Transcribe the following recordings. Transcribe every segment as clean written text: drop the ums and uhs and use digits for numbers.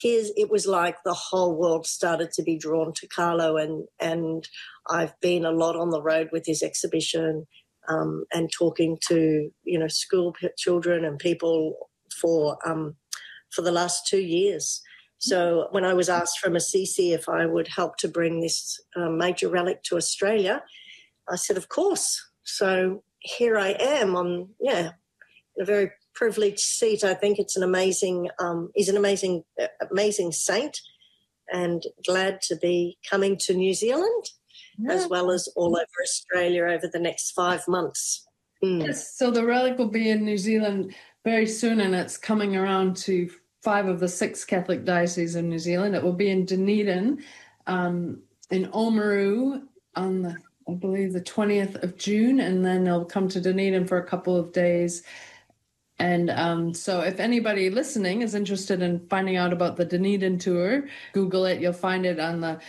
it was like the whole world started to be drawn to Carlo, and I've been a lot on the road with his exhibition and talking to, school children and people for the last 2 years. So when I was asked from Assisi if I would help to bring this major relic to Australia, I said, of course. So here I am on, in a very privileged seat. I think it's he's an amazing saint, and glad to be coming to New Zealand as well as all over Australia over the next 5 months. Yes, so the relic will be in New Zealand very soon, and it's coming around to 5 of the 6 Catholic dioceses in New Zealand. It will be in Dunedin, in Oamaru on I believe the 20th of June, and then they'll come to Dunedin for a couple of days. And so if anybody listening is interested in finding out about the Dunedin tour, Google it. You'll find it on the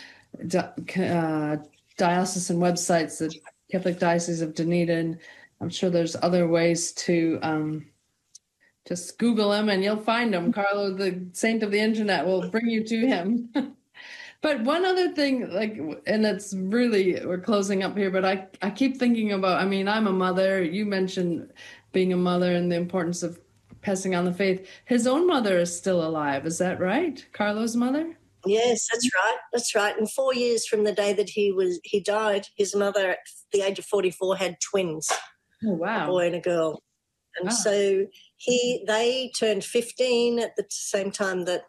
diocesan websites, the Catholic Diocese of Dunedin. I'm sure there's other ways to just Google him and you'll find him. Carlo, the saint of the internet, will bring you to him. But one other thing, and it's really, we're closing up here, but I keep thinking about, I'm a mother. You mentioned being a mother and the importance of passing on the faith. His own mother is still alive. Is that right? Carlo's mother? Yes, that's right. That's right. And 4 years from the day that he died, his mother at the age of 44 had twins. Oh, wow. A boy and a girl. And so they turned 15 at the same time, the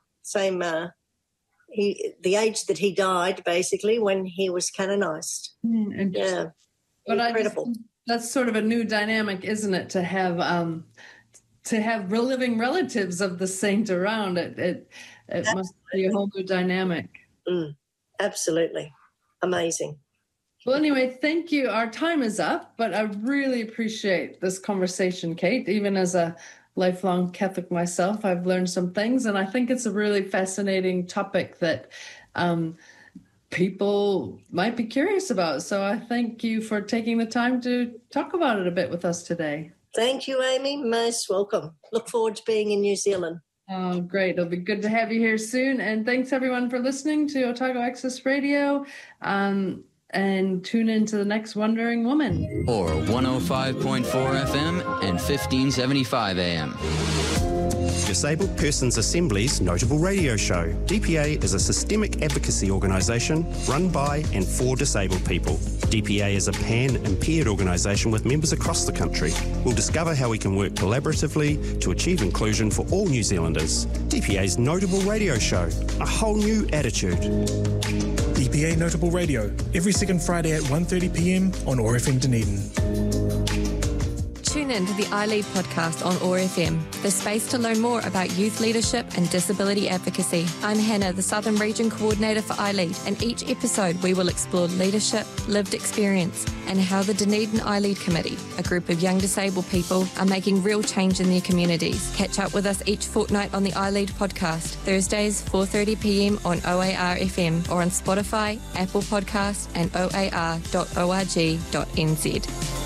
age that he died, basically, when he was canonized. Yeah. But incredible. That's sort of a new dynamic, isn't it, to have living relatives of the saint around. It must be a whole new dynamic. Absolutely. Amazing. Well, anyway, thank you. Our time is up, but I really appreciate this conversation, Kate. Even as a lifelong Catholic myself, I've learned some things, and I think it's a really fascinating topic that people might be curious about. So I thank you for taking the time to talk about it a bit with us today. Thank you, Amy. Most welcome. Look forward to being in New Zealand. Oh, great. It'll be good to have you here soon. And thanks, everyone, for listening to Otago Access Radio. And tune in to the next Wondering Woman. Or 105.4 FM and 1575 AM. Disabled Persons Assembly's notable radio show. DPA is a systemic advocacy organisation run by and for disabled people. DPA is a pan-impaired organisation with members across the country. We'll discover how we can work collaboratively to achieve inclusion for all New Zealanders. DPA's notable radio show. A whole new attitude. DPA Notable Radio, every second Friday at 1:30 p.m. on OAR FM Dunedin. Tune in to the iLead podcast on OAR FM, the space to learn more about youth leadership and disability advocacy. I'm Hannah, the Southern Region Coordinator for iLead, and each episode we will explore leadership, lived experience, and how the Dunedin iLead Committee, a group of young disabled people, are making real change in their communities. Catch up with us each fortnight on the iLead podcast, Thursdays 4:30 p.m. on OAR FM or on Spotify, Apple Podcasts and oar.org.nz.